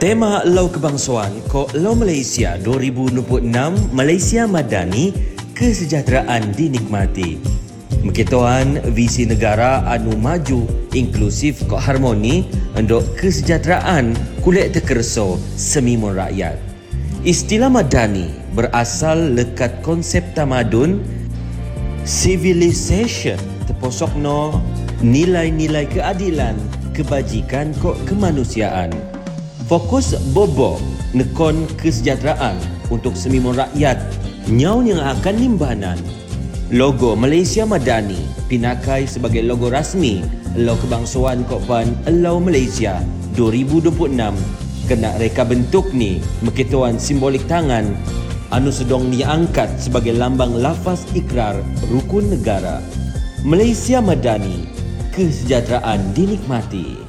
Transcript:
Tema Lau Kebangsaan Kok Lau Malaysia 2026 Malaysia Madani Kesejahteraan dinikmati. Mekituan visi negara anu maju, inklusif kok harmoni untuk kesejahteraan kulit tekerso semimun rakyat. Istilah Madani berasal lekat konsep tamadun civilization terposokno nilai-nilai keadilan, kebajikan kok kemanusiaan. Fokus bobo nekon kesejahteraan untuk semimun rakyat nyau yang akan nimbanan. Logo Malaysia Madani pinakai sebagai logo rasmi Lau Kebangsaan Kokpan Lau Malaysia 2026. Kena reka bentuk ni mekituan simbolik tangan anu sedong diangkat sebagai lambang lafaz ikrar rukun negara. Malaysia Madani, kesejahteraan dinikmati.